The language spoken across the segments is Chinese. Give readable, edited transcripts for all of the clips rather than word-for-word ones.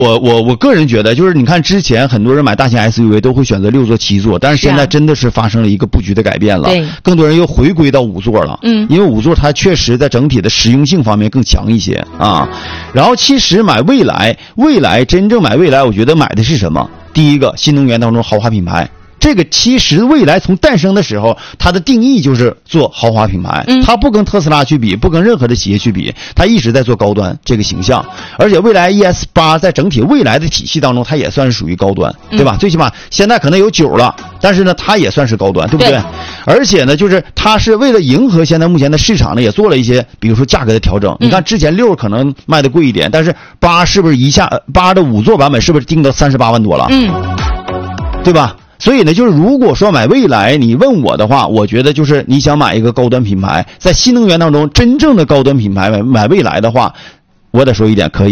我个人觉得，就是你看之前很多人买大型 SUV 都会选择6座7座，但是现在真的是发生了一个布局的改变了， 对， 更多人又回归到5座了，因为5座它确实在整体的实用性方面更强一些啊。然后其实买蔚来真正买蔚来，我觉得买的是什么？第一个，新能源当中豪华品牌。这个其实蔚来从诞生的时候，它的定义就是做豪华品牌，它不跟特斯拉去比，不跟任何的企业去比，它一直在做高端这个形象。而且蔚来 ES8 在整体蔚来的体系当中，它也算是属于高端，对吧？最起码现在可能有9了，但是呢，它也算是高端，对不对？而且呢，就是它是为了迎合现在目前的市场呢，也做了一些，比如说价格的调整。你看之前6可能卖的贵一点，但是8是不是8的5座版本是不是定到38万多了？对吧？所以呢，就是如果说买蔚来，你问我的话，我觉得就是你想买一个高端品牌，在新能源当中真正的高端品牌买蔚来的话，我得说一点，可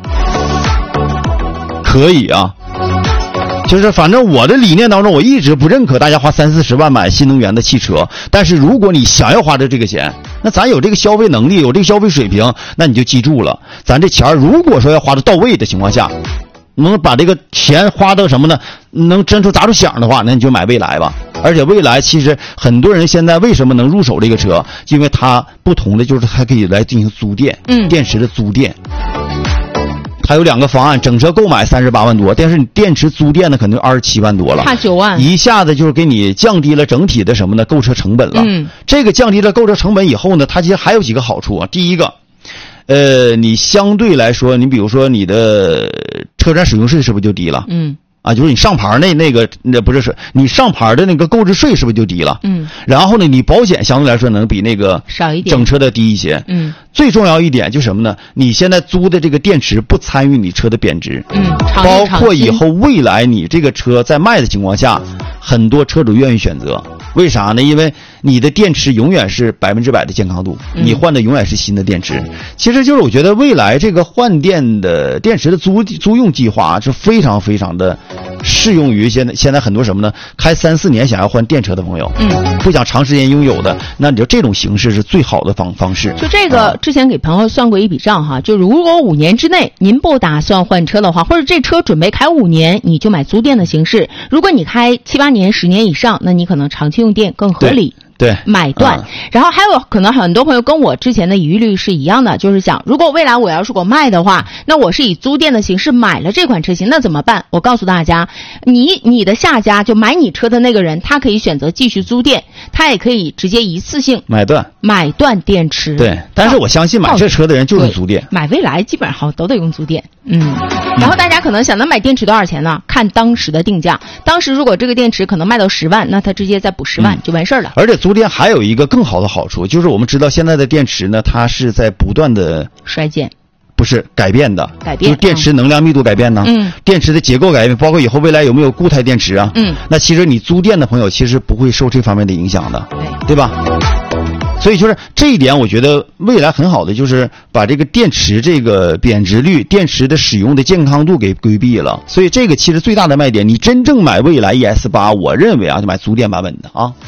以啊。就是反正我的理念当中，我一直不认可大家花30-40万买新能源的汽车，但是如果你想要花这个钱，那咱有这个消费能力，有这个消费水平，那你就记住了，咱这钱如果说要花的到位的情况下，能把这个钱花到什么呢？能真出砸出响的话，那你就买蔚来吧。而且蔚来其实很多人现在为什么能入手这个车？因为它不同的就是它可以来进行租电，电池的租电。它有2个方案，整车购买38万多，但是你电池租电呢，可能27万多了， 差9万， 一下子就是给你降低了整体的什么呢？购车成本了。这个降低了购车成本以后呢，它其实还有几个好处啊。第一个，你相对来说，你比如说你的车站使用税是不是就低了？就是你上牌那不是你上牌的那个购置税是不是就低了？然后呢，你保险相对来说能比那个少一点， 整车的低一些。最重要一点就是什么呢？你现在租的这个电池不参与你车的贬值。包括以后未来你这个车在卖的情况下，很多车主愿意选择。为啥呢？因为你的电池永远是100%的健康度，你换的永远是新的电池。其实就是我觉得未来这个换电的电池的租用计划是非常非常的适用于现在很多什么呢？开3-4年想要换电车的朋友，不想长时间拥有的，那你就这种形式是最好的方式。 就这个之前给朋友算过一笔账哈，就如果5年之内您不打算换车的话，或者这车准备开5年，你就买租电的形式。如果你开7-8年、10年以上，那你可能长期用电更合理。 对， 买断。然后还有可能很多朋友跟我之前的疑虑是一样的，就是想如果未来我要是卖的话，那我是以租电的形式买了这款车型，那怎么办？我告诉大家，你的下家就买你车的那个人，他可以选择继续租电，他也可以直接一次性买断电池。 对，但是我相信买这车的人就是租电。 买蔚来基本上都得用租电。然后大家可能想，那买电池多少钱呢？看当时的定价。当时如果这个电池可能卖到10万，那他直接再补10万就完事儿了。 而且租电还有一个更好的好处，就是我们知道现在的电池呢，它是在不断的衰减， 不是改变，就是电池能量密度改变呢，电池的结构改变，包括以后未来有没有固态电池啊？那其实你租电的朋友其实不会受这方面的影响的，对吧？所以就是这一点，我觉得未来很好的就是把这个电池这个贬值率、电池的使用的健康度给规避了。所以这个其实最大的卖点，你真正买蔚来 ES8，我认为啊，就买租电版本的啊。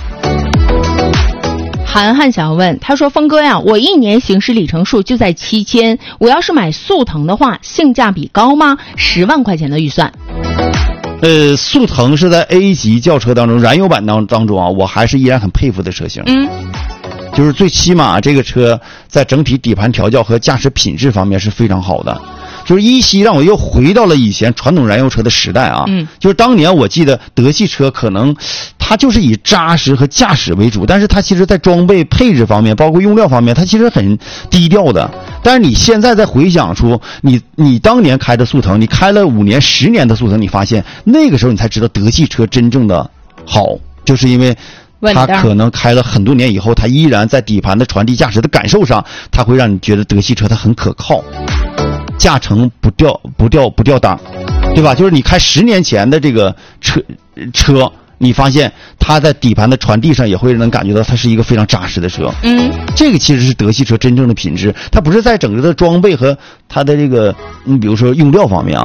韩寒想要问，他说峰哥呀，我1年行驶里程数就在7000，我要是买速腾的话，性价比高吗？10万块钱的预算。 速腾是在 A 级轿车当中燃油版当中啊，我还是依然很佩服的车型。就是最起码这个车在整体底盘调教和驾驶品质方面是非常好的。就是依稀让我又回到了以前传统燃油车的时代啊。就是当年我记得德系车可能它就是以扎实和驾驶为主，但是它其实在装备配置方面，包括用料方面，它其实很低调的。但是你现在再回想出你当年开的速腾，你开了5年、10年的速腾，你发现那个时候你才知道德系车真正的好，就是因为它可能开了很多年以后，它依然在底盘的传递驾驶的感受上，它会让你觉得德系车它很可靠，驾乘不掉档，对吧？就是你开10年前的这个车，你发现它在底盘的传递上也会能感觉到它是一个非常扎实的车。这个其实是德系车真正的品质，它不是在整个的装备和它的这个比如说用料方面啊，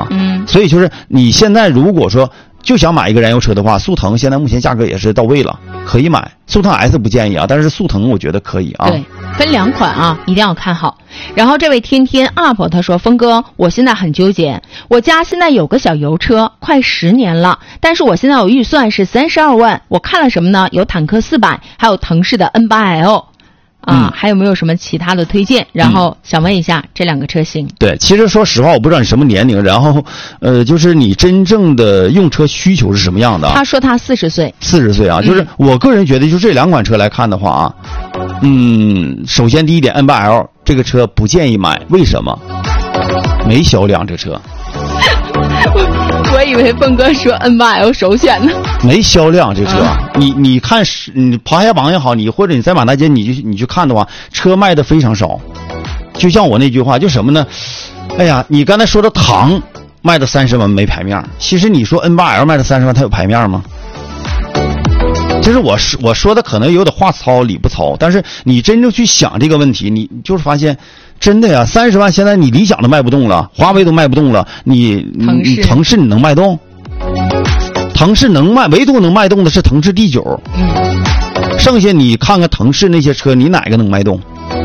所以就是你现在如果说就想买一个燃油车的话，速腾现在目前价格也是到位了，可以买。速腾 S 不建议啊，但是速腾我觉得可以啊。 对，分2款啊，一定要看好。然后这位天天 up 他说，峰哥，我现在很纠结，我家现在有个小油车，快10年了，但是我现在有预算是32万，我看了什么呢？有坦克400，还有腾势的 N8L。还有没有什么其他的推荐？然后想问一下这2个车型。 对，其实说实话，我不知道你什么年龄，然后就是你真正的用车需求是什么样的？ 他说他40岁。 40岁啊，就是我个人觉得，就这2款车来看的话啊，首先第一点 ，N8L 这个车不建议买，为什么？没销量，这车。 我以为峰哥说 N8L 首选呢。 没销量，这车，你看，你爬下榜也好，你或者你在满大街你去看的话，车卖的非常少。就像我那句话，就什么呢？哎呀，你刚才说的唐卖的30万没牌面，其实你说 N8L 卖的30万，它有牌面吗？就是我说的可能有点话糙理不糙，但是你真正去想这个问题，你就是发现真的呀，30万现在你理想都卖不动了，华为都卖不动了，你腾势你能卖动？腾势能卖，唯独能卖动的是腾势 D9，剩下你看看腾势那些车，你哪个能卖动？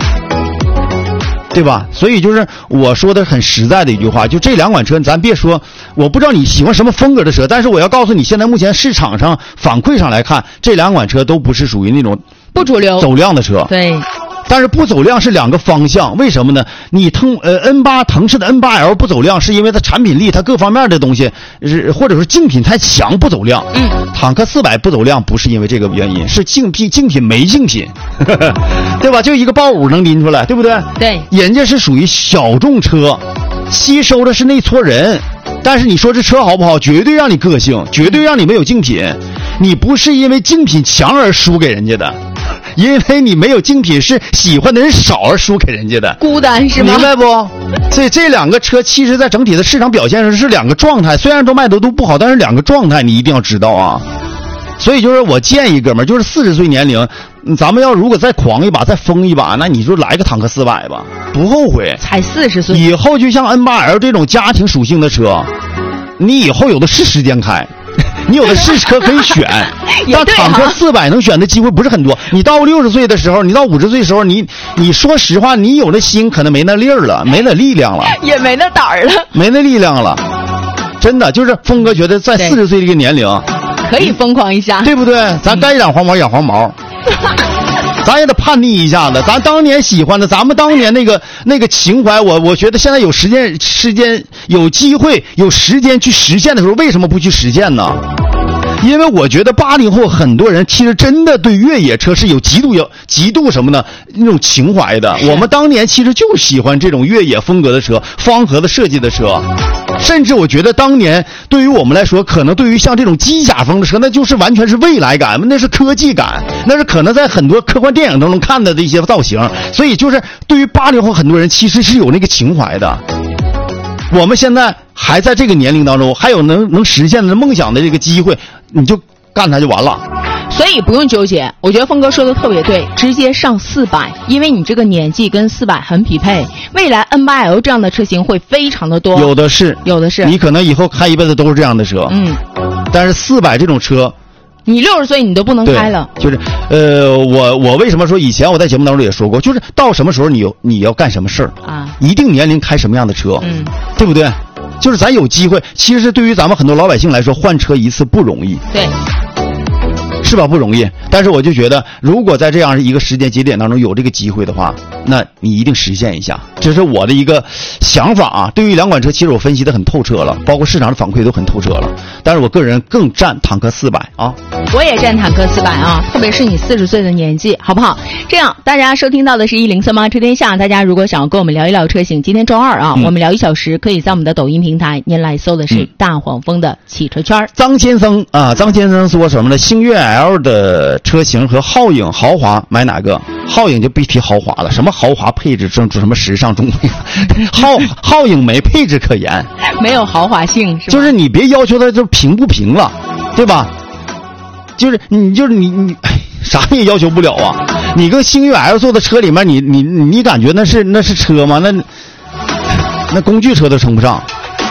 对吧？所以就是我说的很实在的一句话，就这2款车，咱别说，我不知道你喜欢什么风格的车，但是我要告诉你，现在目前市场上反馈上来看，这2款车都不是属于那种不主流走量的车。 对。 但是不走量是2个方向，为什么呢？你N8腾势的 N8L 不走量，是因为它产品力，它各方面的东西或者说竞品太强不走量。坦克400不走量不是因为这个原因，是竞品没竞品，对吧？就一个豹5能拎出来，对不对？ 对， 人家是属于小众车，吸收的是那撮人。但是你说这车好不好，绝对让你个性，绝对让你没有竞品。你不是因为竞品强而输给人家的，因为你没有竞品，是喜欢的人少而输给人家的， 孤单是吗？ 明白不？所以这2个车其实在整体的市场表现上是2个状态，虽然都卖的都不好，但是2个状态你一定要知道啊。所以就是我建议哥们儿，就是40岁年龄，咱们要如果再狂一把，再疯一把，那你就来个坦克400吧，不后悔。 才40岁， 以后就像 N8L 这种家庭属性的车，你以后有的是时间开。你有的是车可以选，但坦克400能选的机会不是很多。你到60岁的时候，你到50岁的时候，你说实话，你有那心可能没那力儿了，没那力量了， 也没那胆儿了， 没那力量了。真的，就是峰哥觉得在40岁这个年龄可以疯狂一下， 对不对？咱该养黄毛养黄毛。咱也得叛逆一下子，咱当年喜欢的，咱们当年那个情怀，我觉得现在有时间有机会有时间去实现的时候，为什么不去实现呢？因为我觉得80后很多人其实真的对越野车是有极度什么呢？那种情怀的。我们当年其实就喜欢这种越野风格的车，方盒子设计的车。甚至我觉得当年对于我们来说，可能对于像这种机甲风的车，那就是完全是未来感，那是科技感，那是可能在很多科幻电影当中看的一些造型。所以就是对于80后很多人其实是有那个情怀的。我们现在还在这个年龄当中，还有能实现的梦想的这个机会，你就干它就完了。 所以不用纠结，我觉得峰哥说的特别对，直接上400，因为你这个年纪跟400很匹配。未来 N8L 这样的车型会非常的多， 有的是，你可能以后开一辈子都是这样的车。但是400这种车， 你60岁你都不能开了。 就是我为什么说以前我在节目当中也说过，就是到什么时候你要干什么事儿啊，一定年龄开什么样的车，对不对？就是咱有机会，其实对于咱们很多老百姓来说，换车一次不容易。 对。 是吧？不容易，但是我就觉得，如果在这样一个时间节点当中有这个机会的话，那你一定实现一下。这是我的一个想法啊。对于2款车，其实我分析的很透彻了，包括市场的反馈都很透彻了。但是我个人更占坦克400啊。 我也占坦克400啊，特别是你40岁的年纪，好不好？这样，大家收听到的是103八车天下。大家如果想要跟我们聊一聊车型，今天周2啊，我们聊1小时，可以在我们的抖音平台，您来搜的是大黄蜂的汽车圈。 张先生说什么呢？星越 L 的车型和皓影豪华买哪个？皓影就别提豪华了，什么豪华配置，什么时尚中皓影没配置可言， 没有豪华性，是吧？ 就是你别要求它就平不平了，对吧？就是你啥也要求不了啊！你跟星越 L 坐的车里面，你感觉那是车吗？那工具车都称不上。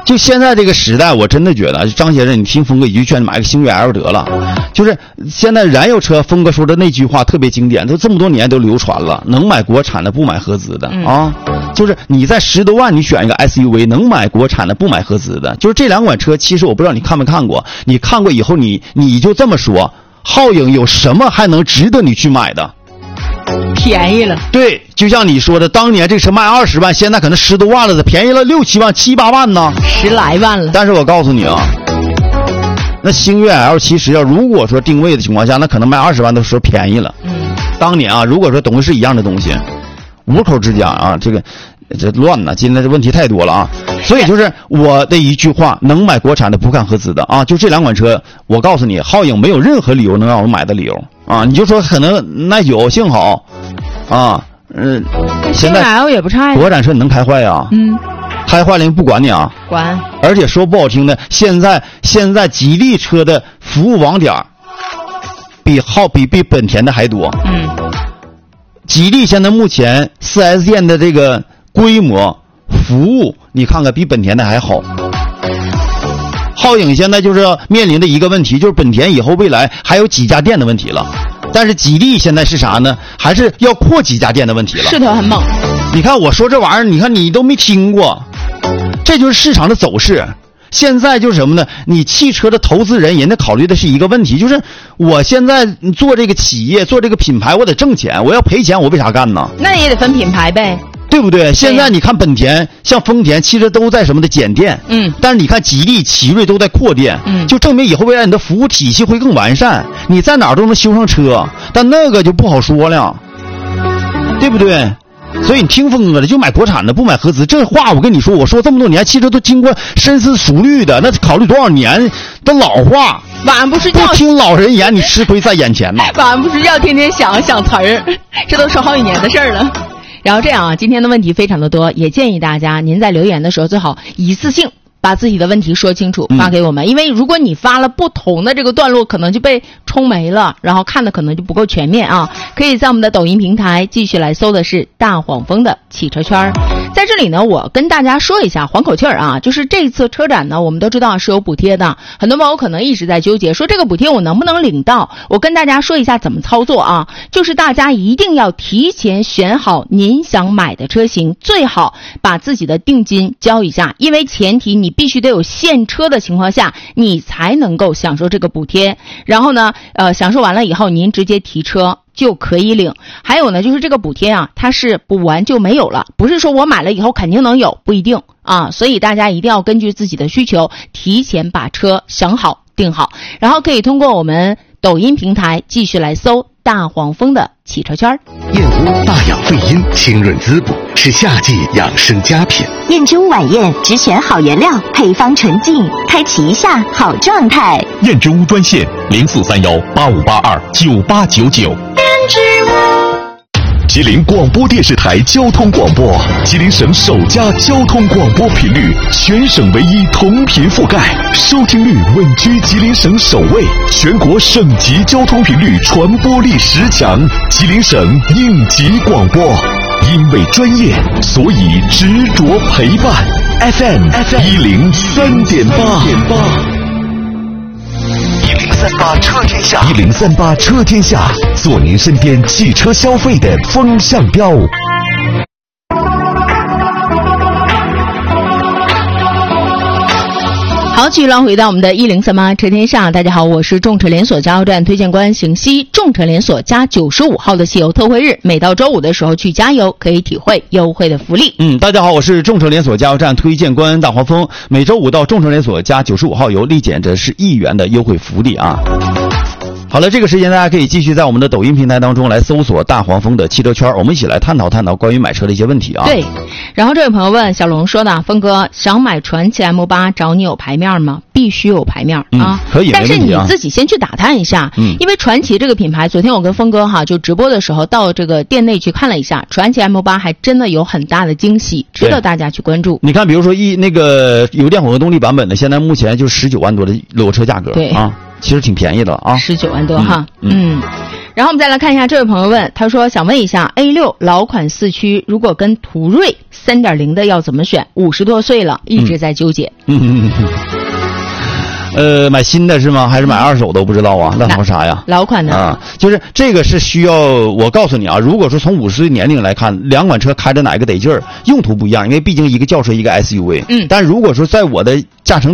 就现在这个时代，我真的觉得张先生，你听峰哥一句劝，买个星越 L 得了。就是现在燃油车，峰哥说的那句话特别经典，都这么多年都流传了，能买国产的不买合资的啊。就是你在10多万你选一个 SUV， 能买国产的不买合资的。就是这两款车，其实我不知道你看没看过，你看过以后你就这么说，皓影有什么还能值得你去买的？ 便宜了。 对，就像你说的，当年这车卖20万，现在可能10多万了的，便宜了6、7万、7、8万呢 ，10来万了。 但是我告诉你啊，那星越 L 其实如果说定位的情况下，那可能卖20万都说便宜了。当年啊，如果说东西是一样的东西，5口之家啊，这乱呢，今天这问题太多了啊。所以就是我的一句话，能买国产的不看合资的啊，就这两款车，我告诉你，皓影没有任何理由能让我买的理由啊。你就说可能耐久性好啊，现在 L 也不差呀， 国产车你能开坏呀？开坏了不管你啊， 管。 而且说不好听的，现在吉利车的服务网点比本田的还多。吉利现在目前 4S 店的这个规模服务，你看看比本田的还好。皓影现在就是面临的一个问题，就是本田以后未来还有几家店的问题了，但是吉利现在是啥呢？还是要扩几家店的问题了。 势头很猛。你看我说这玩意儿，你看你都没听过，这就是市场的走势。现在就是什么呢？你汽车的投资人家考虑的是一个问题，就是我现在做这个企业做这个品牌，我得挣钱，我要赔钱我为啥干呢？ 那也得分品牌呗， 对不对？现在你看本田像丰田汽车都在什么的减店，但是你看吉利奇瑞都在扩店，就证明以后未来你的服务体系会更完善，你在哪儿都能修上车，但那个就不好说了，对不对？所以你听峰哥的，就买国产的不买合资，这话我跟你说，我说这么多年，汽车都经过深思熟虑的，那考虑多少年的老话。 晚上不睡觉， 不听老人言，你吃亏在眼前呐。 晚上不睡觉，天天想词儿，这都是好几年的事儿了。然后这样啊，今天的问题非常的多，也建议大家您在留言的时候最好一次性把自己的问题说清楚发给我们，因为如果你发了不同的这个段落，可能就被冲没了，然后看的可能就不够全面啊。可以在我们的抖音平台继续来搜的是大黄蜂的汽车圈。在这里呢，我跟大家说一下，缓口气儿啊，就是这次车展呢，我们都知道是有补贴的，很多朋友可能一直在纠结，说这个补贴我能不能领到？我跟大家说一下怎么操作啊，就是大家一定要提前选好您想买的车型，最好把自己的定金交一下，因为前提你必须得有现车的情况下，你才能够享受这个补贴。然后呢，享受完了以后，您直接提车就可以领。还有呢，就是这个补贴啊，它是补完就没有了，不是说我买了以后肯定能有，不一定啊。所以大家一定要根据自己的需求，提前把车想好定好，然后可以通过我们抖音平台继续来搜大黄蜂的汽车圈。 燕窝大养肺阴，清润滋补，是夏季养生佳品。 燕中晚宴只选好原料，配方纯净，开启一下好状态。 燕之屋专线043185829899。 燕之屋。 吉林广播电视台交通广播，吉林省首家交通广播频率，全省唯一同频覆盖，收听率稳居吉林省首位，全国省级交通频率传播力10强，吉林省应急广播。因为专业，所以执着陪伴。FM 103.8。 103.8车天下 ，103.8车天下，做您身边汽车消费的风向标。 好，继续来回到我们的103.8车天下。大家好，我是众车连锁加油站推荐官邢西。众车连锁加95号的汽油特惠日，每到周五的时候去加油，可以体会优惠的福利。 大家好，我是众车连锁加油站推荐官大黄蜂。每周五到众车连锁加95号油，立减着是1元的优惠福利啊。好了，这个时间大家可以继续在我们的抖音平台当中来搜索大黄蜂的汽车圈，我们一起来探讨关于买车的一些问题啊。 对，然后这位朋友问小龙说的，峰哥想买传祺 M8，找你有牌面吗？必须有牌面啊， 可以， 但是你自己先去打探一下，因为传祺这个品牌，昨天我跟峰哥就直播的时候到这个店内去看了一下，传祺 M8还真的有很大的惊喜，值得大家去关注。 你看，比如说那个油电混合动力版本的，现在目前就19万多的裸车价格，对啊。其实挺便宜的啊，19 万多哈， 然后我们再来看一下这位朋友问，他说想问一下 A6 老款4驱如果跟途锐 3.0 的要怎么选？50多岁了一直在纠结。 买新的是吗？还是买二手的？我不知道啊。那什么啥呀？ 老款的啊，就是这个是需要我告诉你啊。如果说从50岁年龄来看，两款车开着哪个得劲儿，用途不一样，因为毕竟一个轿车一个 SUV。但如果说在我的驾乘